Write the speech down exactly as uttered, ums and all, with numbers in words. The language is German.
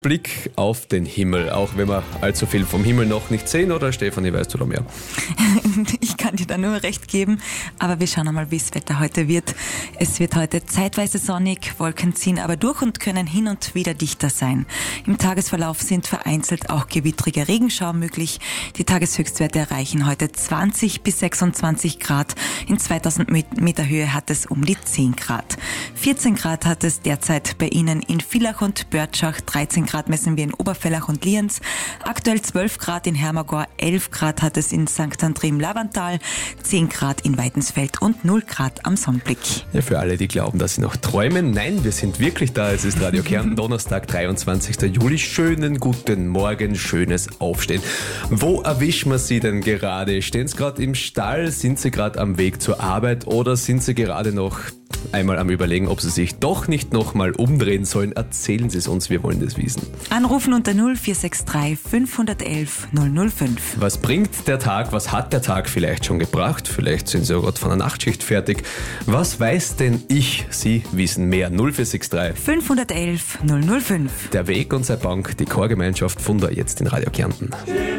Blick auf den Himmel, auch wenn wir allzu viel vom Himmel noch nicht sehen, oder Stefanie, weißt du da mehr? Ich kann dir da nur recht geben, aber wir schauen einmal, wie das Wetter heute wird. Es wird heute zeitweise sonnig, Wolken ziehen aber durch und können hin und wieder dichter sein. Im Tagesverlauf sind vereinzelt auch gewittrige Regenschauer möglich. Die Tageshöchstwerte erreichen heute zwanzig bis sechsundzwanzig Grad. In zweitausend Meter Höhe hat es um die zehn Grad. vierzehn Grad hat es derzeit bei Ihnen in Villach und Börtschach, dreizehn Grad messen wir in Obervellach und Lienz, aktuell zwölf Grad in Hermagor, elf Grad hat es in Sankt André im Lavantal, zehn Grad in Weidensfeld und null Grad am Sonnenblick. Ja, für alle, die glauben, dass sie noch träumen, nein, wir sind wirklich da. Es ist Radio Kärnten, Donnerstag, dreiundzwanzigsten Juli. Schönen guten Morgen, schönes Aufstehen. Wo erwischen wir Sie denn gerade? Stehen Sie gerade im Stall? Sind Sie gerade am Weg zur Arbeit? Oder sind Sie gerade noch einmal am Überlegen, ob Sie sich doch nicht nochmal umdrehen sollen? Erzählen Sie es uns, wir wollen das wissen. Anrufen unter null vier sechs drei fünf eins eins null null fünf. Was bringt der Tag? Was hat der Tag vielleicht schon gebracht? Vielleicht sind Sie ja gerade von der Nachtschicht fertig. Was weiß denn ich? Sie wissen mehr. null vier sechs drei fünf eins eins null null fünf. Der Weg und seine Bank, die Chorgemeinschaft von da jetzt in Radio Kärnten.